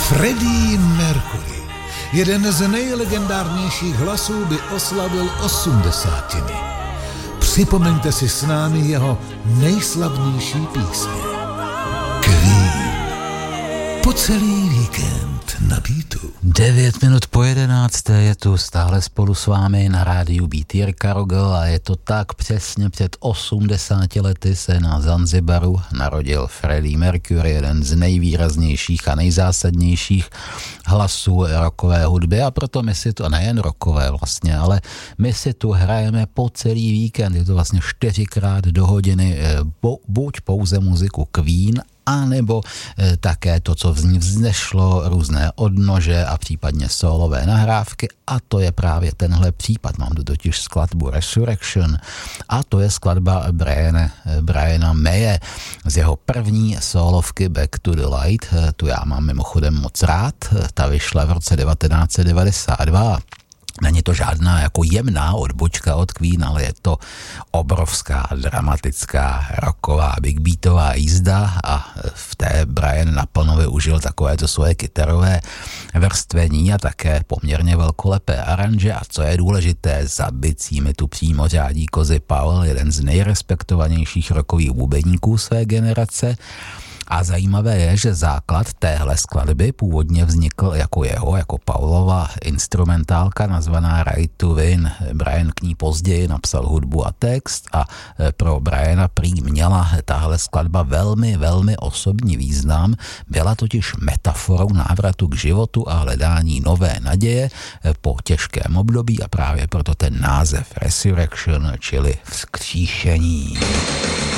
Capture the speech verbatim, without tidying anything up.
Freddie Mercury, jeden z nejlegendárnějších hlasů, by oslavil osmdesátiny. Připomeňte si s námi jeho nejslavnější písně. Queen. Po celý víkend na Beatu. Devět minut po jedenácté je tu stále spolu s vámi na rádiu Beat Jirka Rogl a je to tak přesně před osmdesáti lety se na Zanzibaru narodil Freddie Mercury, jeden z nejvýraznějších a nejzásadnějších hlasů rockové hudby, a proto my si to, nejen rockové vlastně, ale my si tu hrajeme po celý víkend, je to vlastně čtyřikrát do hodiny, buď pouze muziku Queen, a nebo e, také to, co z ní vznešlo, různé odnože a případně solové nahrávky, a to je právě tenhle případ. Mám tu totiž skladbu Resurrection a to je skladba Briana, Briana Maye z jeho první solovky Back to the Light. E, tu já mám mimochodem moc rád, ta vyšla v roce devatenáct set devadesát dva. Není to žádná jako jemná odbočka od Queen, ale je to obrovská, dramatická, rocková, big beatová jízda a v té Brian naplno využil takovéto svoje kytarové vrstvení a také poměrně velkolepé aranže, a co je důležité, za bicími tu přímo řádí Cozy Powell, jeden z nejrespektovanějších rockových bubeníků své generace. A zajímavé je, že základ téhle skladby původně vznikl jako jeho, jako Powellova instrumentálka nazvaná Right to Win. Brian k ní později napsal hudbu a text a pro Briana prý měla tahle skladba velmi, velmi osobní význam. Byla totiž metaforou návratu k životu a hledání nové naděje po těžkém období, a právě proto ten název Resurrection, čili vzkříšení.